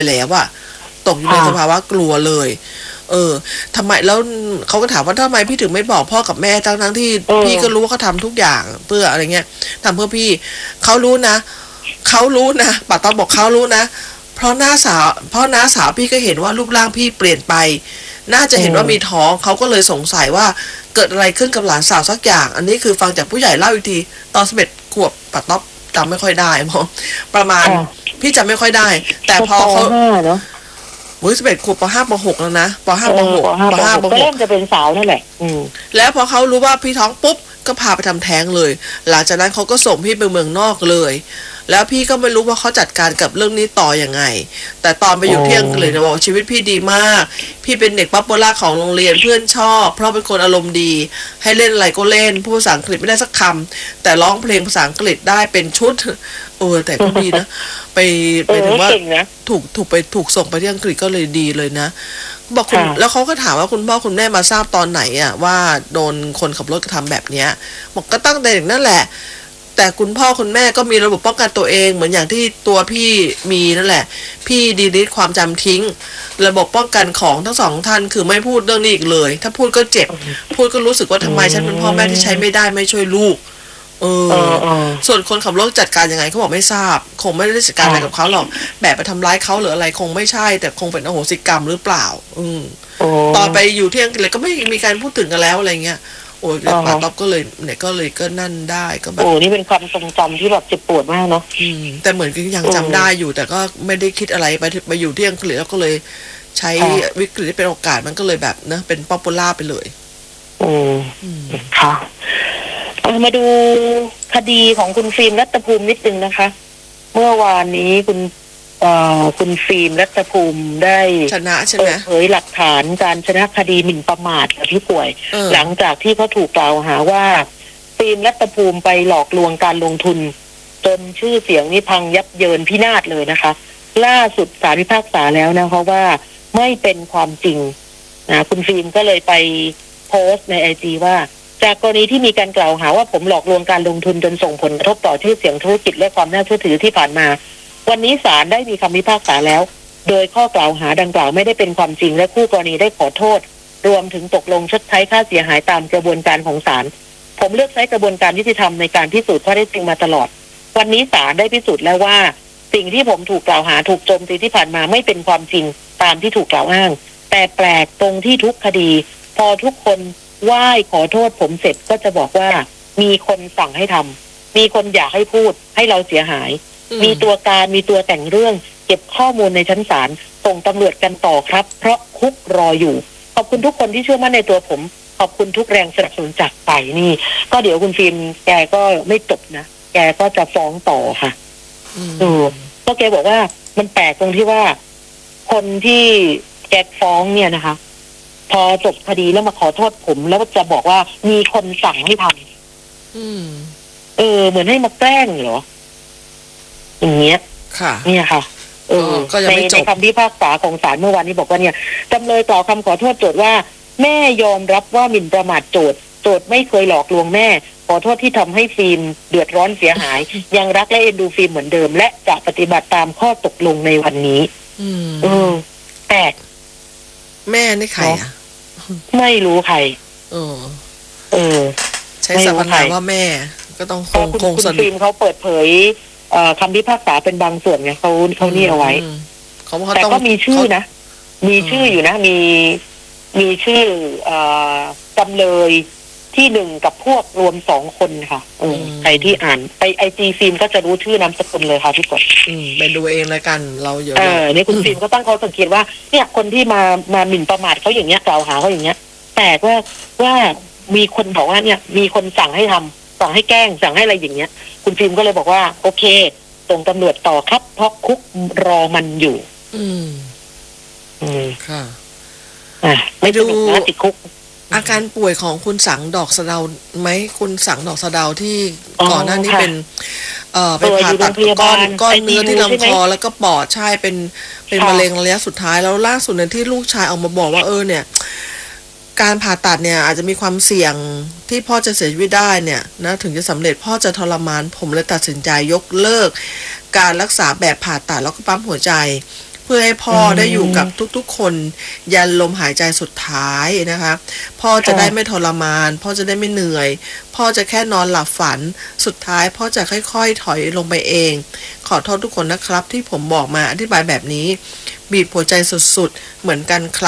แล้วอะตกอยู่ในสภาวะกลัวเลยทำไมแล้วเขาก็ถามว่าทำไมพี่ถึงไม่บอกพ่อกับแม่ทั้งที่พี่ก็รู้ว่าเขาทำทุกอย่างเพื่ออะไรเงี้ยทำเพื่อพี่เขารู้นะป้าต้อมบอกเขารู้นะเพราะน้าสาวพี่ก็เห็นว่ารูปร่างพี่เปลี่ยนไปน่าจะเห็นว่ามีท้องเขาก็เลยสงสัยว่าเกิดอะไรขึ้นกับหลานสาวสักอย่างอันนี้คือฟังจากผู้ใหญ่เล่าอีกทีตอน11 ขวบป้าต้อมจำไม่ค่อยได้มองประมาณพี่จำไม่ค่อยได้แต่พอเขา11 ขวบป.5 ป.6แล้วนะป.5 ป.6 ก็เริ่มจะเป็นสาวนั่นแหละแล้วพอเขารู้ว่าพี่ท้องปุ๊บก็พาไปทำแท้งเลยหลังจากนั้นเขาก็ส่งพี่ไปเมืองนอกเลยแล้วพี่ก็ไม่รู้ว่าเขาจัดการกับเรื่องนี้ต่อยังไงแต่ตอนไปอยู่ที่อังกฤษเนี่ยบอกชีวิตพี่ดีมากพี่เป็นเด็กป๊อปปูล่าของโรงเรียนเพื่อนชอบเพราะเป็นคนอารมณ์ดีให้เล่นอะไรก็เล่นพูดภาษาอังกฤษไม่ได้สักคำแต่ร้องเพลงภาษาอังกฤษได้เป็นชุดแต่ก็ดีนะไปถึงว่าถูกส่งไปที่อังกฤษก็เลยดีเลยนะบอกคุณแล้วเขาก็ถามว่าคุณพ่อคุณแม่มาทราบตอนไหนอ่ะว่าโดนคนขับรถกระทำแบบเนี้ยบอกก็ตั้งแต่เด็กนั่นแหละแต่คุณพ่อคุณแม่ก็มีระบบป้องกันตัวเองเหมือนอย่างที่ตัวพี่มีนั่นแหละพี่ดีลิทความจำทิ้งระบบป้องกันของทั้งสองท่านคือไม่พูดเรื่องนี้อีกเลยถ้าพูดก็เจ็บพูดก็รู้สึกว่าทำไมฉันเป็นพ่อแม่ที่ใช้ไม่ได้ไม่ช่วยลูกส่วนคนขับรถจัดการยังไงเขาบอกไม่ทราบคงไม่ได้จัดการอะไรกับเขาหรอกแบบไปทำร้ายเขาหรืออะไรคงไม่ใช่แต่คงเป็นอโหสิกรรมหรือเปล่าตอนไปอยู่ที่อังกฤษก็ไม่มีการพูดถึงกันแล้วอะไรเงี้ยป้าต๊อบก็เลยเนี่ยก็นั่นได้ก็แบบนี่เป็นความทรงจำที่แบบเจ็บปวดมากเนาะแต่เหมือนก็ยังจำได้อยู่แต่ก็ไม่ได้คิดอะไรไปอยู่ที่อังกฤษแล้วก็เลยใช้วิกฤตเป็นโอกาสมันก็เลยแบบนะเป็นป๊อปปูล่าไปเลยค่ะมาดูคดีของคุณฟิล์มรัตภูมินิดนึงนะคะเมื่อวานนี้คุณฟิล์มรัตภูมิได้ชนะใช่ไหมเผยหลักฐานการชนะคดีหมิ่นประมาทกับพี่ป่วยหลังจากที่เขาถูกกล่าวหาว่าฟิล์มรัตภูมิไปหลอกลวงการลงทุนจนชื่อเสียงนี่พังยับเยินพินาศเลยนะคะล่าสุดศาลพิพากษาแล้วนะคะว่าไม่เป็นความจริงนะคุณฟิล์มก็เลยไปโพสต์ใน IG ว่าจากกรณีที่มีการกล่าวหาว่าผมหลอกลวงการลงทุนจนส่งผลกระทบต่อชื่อเสียงธุรกิจและความน่าเชื่อถือที่ผ่านมาวันนี้ศาลได้มีคำพิพากษาแล้วโดยข้อกล่าวหาดังกล่าวไม่ได้เป็นความจริงและคู่กรณีได้ขอโทษรวมถึงตกลงชดใช้ค่าเสียหายตามกระบวนการของศาลผมเลือกใช้กระบวนการยุติธรรมในการพิสูจน์ข้อเท็จจริงมาตลอดวันนี้ศาลได้พิสูจน์แล้วว่าสิ่งที่ผมถูกกล่าวหาถูกโจมตีที่ผ่านมาไม่เป็นความจริงตามที่ถูกกล่าวอ้างแต่แปลกตรงที่ทุกคดีพอทุกคนไหว้ขอโทษผมเสร็จก็จะบอกว่ามีคนสั่งให้ทำมีคนอยากให้พูดให้เราเสียหายมีตัวการมีตัวแต่งเรื่องเก็บข้อมูลในชั้นศาลส่งตำรวจกันต่อครับเพราะคุกรออยู่ขอบคุณทุกคนที่เชื่อมั่นในตัวผมขอบคุณทุกแรงสนับสนุนจากไปนี่ก็เดี๋ยวคุณฟิล์มแกก็ไม่จบนะแกก็จะฟ้องต่อค่ะก็แกบอกว่ามันแปลกตรงที่ว่าคนที่แกฟ้องเนี่ยนะคะพอจบคดีแล้วมาขอโทษผมแล้วจะบอกว่ามีคนสั่งให้ทำเหมือนให้มาแกล้งเหรออย่างเงี้ยค่ะเนี่ยค่ะในคำพิพากษาของศาลเมื่อวานนี้บอกว่าเนี่ยจำเลยกล่าวคำขอโทษโจทก์ว่าแม่ยอมรับว่าหมิ่นประมาทโจทก์ไม่เคยหลอกลวงแม่ขอโทษที่ทำให้ฟิล์มเดือดร้อนเสียหายยังรักและเอ็นดูฟิล์มเหมือนเดิมและจะปฏิบัติตามข้อตกลงในวันนี้แต่แม่นี่ใครอ่ะไม่รู้ใครใช้สรรพนามว่าแม่ก็ต้องคงคุณฟิล์มเขาเปิดเผยคำพิพากษาเป็นบางส่วนไงเขานี่เอาไว้แต่ก็มีชื่อนะมีชื่ออยู่นะมีชื่อจำเลยที่1กับพวกรวม2คนค่ะใครที่อ่านไป IG ฟิล์มก็จะรู้ชื่อนามสกุลเลยค่ะพี่กดไปดูเองแล้วกันเราเยอะนี่คุณฟิล์มก็ตั้งเขาสังเกตว่าเนี่ยคนที่มาหมิ่นประมาทเขาอย่างเงี้ยกล่าวหาเขาอย่างเงี้ยแต่ว่ามีคนบอกว่าเนี่ยมีคนสั่งให้ทำสั่งให้แกล้งสั่งให้อะไรอย่างเงี้ยคุณฟิล์มก็เลยบอกว่าโอเคส่งตำรวจต่อครับเพราะคุกรอมันอยู่ค่ะไม่ดูติดคุกอาการป่วยของคุณสังดอกสะเดาไหมคุณสังดอกสะเดาที่ก่อนหน้านี้เป็นไปผ่าตัดก้อนเนื้อที่ลำคอแล้วก็ปอดใช่เป็นมะเร็งระยะสุดท้ายแล้วล่าสุดเนี่ยที่ลูกชายออกมาบอกว่าเนี่ยการผ่าตัดเนี่ยอาจจะมีความเสี่ยงที่พ่อจะเสียชีวิตได้เนี่ยนะถึงจะสำเร็จพ่อจะทรมานผมเลยตัดสินใจยกเลิกการรักษาแบบผ่าตัดแล้วก็ปั๊มหัวใจเพื่อให้พ่อได้อยู่กับทุกๆคนยันลมหายใจสุดท้ายนะคะพ่อจะได้ไม่ทรมานพ่อจะได้ไม่เหนื่อยพ่อจะแค่นอนหลับฝันสุดท้ายพ่อจะค่อยๆถอยลงไปเองขอโทษทุกคนนะครับที่ผมบอกมาอธิบายแบบนี้บีบหัวใจสุดๆเหมือนกันครับ